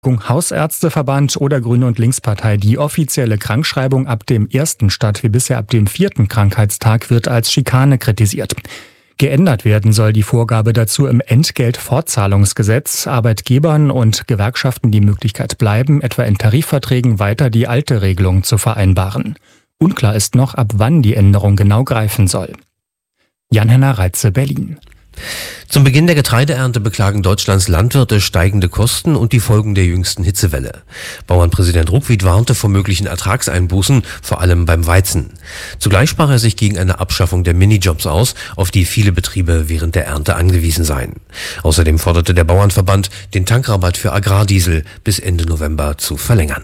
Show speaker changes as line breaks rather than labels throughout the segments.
Hausärzteverband oder Grüne und Linkspartei. Die offizielle Krankschreibung ab dem 1. statt wie bisher ab dem 4. Krankheitstag wird als Schikane kritisiert. Geändert werden soll die Vorgabe dazu im Entgeltfortzahlungsgesetz. Arbeitgebern und Gewerkschaften die Möglichkeit bleiben, etwa in Tarifverträgen weiter die alte Regelung zu vereinbaren. Unklar ist noch, ab wann die Änderung genau greifen soll. Jan-Henner Reitze, Berlin.
Zum Beginn der Getreideernte beklagen Deutschlands Landwirte steigende Kosten und die Folgen der jüngsten Hitzewelle. Bauernpräsident Ruckwied warnte vor möglichen Ertragseinbußen, vor allem beim Weizen. Zugleich sprach er sich gegen eine Abschaffung der Minijobs aus, auf die viele Betriebe während der Ernte angewiesen seien. Außerdem forderte der Bauernverband, den Tankrabatt für Agrardiesel bis Ende November zu verlängern.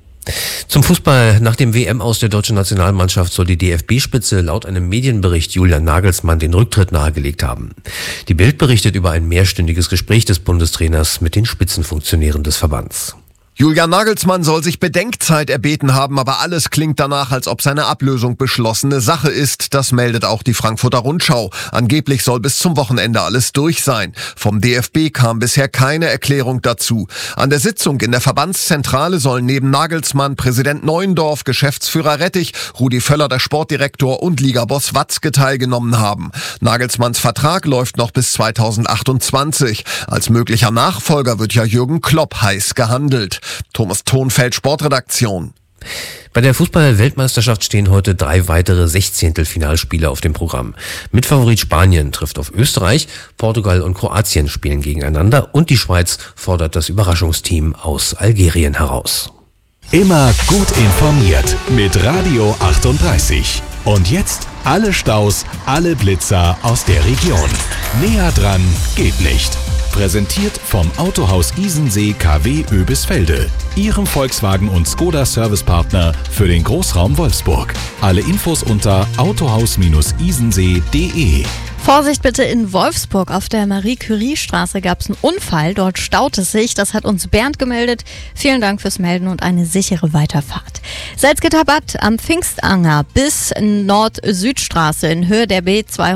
Zum Fußball. Nach dem WM-Aus der deutschen Nationalmannschaft soll die DFB-Spitze laut einem Medienbericht Julian Nagelsmann den Rücktritt nahegelegt haben. Die Bild berichtet über ein mehrstündiges Gespräch des Bundestrainers mit den Spitzenfunktionären des Verbands.
Julian Nagelsmann soll sich Bedenkzeit erbeten haben, aber alles klingt danach, als ob seine Ablösung beschlossene Sache ist. Das meldet auch die Frankfurter Rundschau. Angeblich soll bis zum Wochenende alles durch sein. Vom DFB kam bisher keine Erklärung dazu. An der Sitzung in der Verbandszentrale sollen neben Nagelsmann Präsident Neuendorf, Geschäftsführer Rettich, Rudi Völler, der Sportdirektor und Ligaboss Watzke teilgenommen haben. Nagelsmanns Vertrag läuft noch bis 2028. Als möglicher Nachfolger wird ja Jürgen Klopp heiß gehandelt. Thomas Thonfeld, Sportredaktion.
Bei der Fußball-Weltmeisterschaft stehen heute 3 weitere Sechzehntelfinalspiele auf dem Programm. Mitfavorit Spanien trifft auf Österreich, Portugal und Kroatien spielen gegeneinander und die Schweiz fordert das Überraschungsteam aus Algerien heraus.
Immer gut informiert mit Radio 38. Und jetzt alle Staus, alle Blitzer aus der Region. Näher dran geht nicht. Präsentiert vom Autohaus Isensee KW Oebisfelde, Ihrem Volkswagen- und Skoda-Servicepartner für den Großraum Wolfsburg. Alle Infos unter autohaus-isensee.de.
Vorsicht bitte in Wolfsburg. Auf der Marie-Curie-Straße gab es einen Unfall. Dort staut es sich. Das hat uns Bernd gemeldet. Vielen Dank fürs Melden und eine sichere Weiterfahrt. Salzgitter-Bad am Pfingstanger bis Nord-Süd-Straße in Höhe der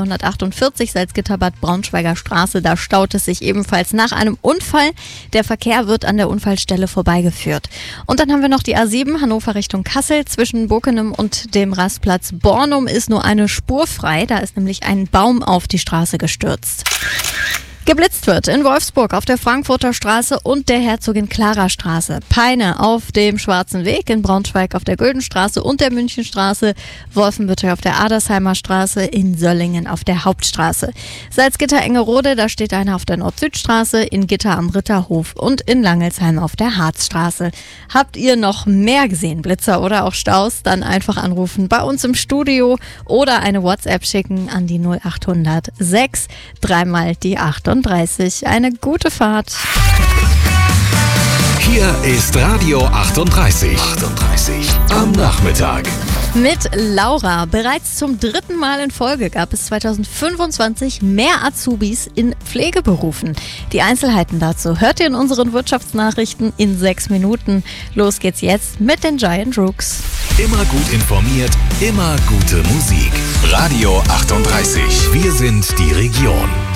B248 Salzgitter-Bad Braunschweiger Straße. Da staut es sich ebenfalls nach einem Unfall. Der Verkehr wird an der Unfallstelle vorbeigeführt. Und dann haben wir noch die A7 Hannover Richtung Kassel. Zwischen Bockenem und dem Rastplatz Bornum ist nur eine Spur frei. Da ist nämlich ein Baum auf die Straße gestürzt. Geblitzt wird in Wolfsburg auf der Frankfurter Straße und der Herzogin Clara Straße. Peine auf dem Schwarzen Weg, in Braunschweig auf der Güldenstraße und der Münchenstraße. Wolfenbüttel auf der Adersheimer Straße, in Söllingen auf der Hauptstraße. Salzgitter Engerode, da steht einer auf der Nord-Süd-Straße, in Gitter am Ritterhof und in Langelsheim auf der Harzstraße. Habt ihr noch mehr gesehen, Blitzer oder auch Staus? Dann einfach anrufen bei uns im Studio oder eine WhatsApp schicken an die 0800 6 3 die 38. Eine gute Fahrt.
Hier ist Radio 38 am Nachmittag.
Mit Laura. Bereits zum 3. Mal in Folge gab es 2025 mehr Azubis in Pflegeberufen. Die Einzelheiten dazu hört ihr in unseren Wirtschaftsnachrichten in 6 Minuten. Los geht's jetzt mit den Giant Rooks.
Immer gut informiert, immer gute Musik. Radio 38. Wir sind die Region.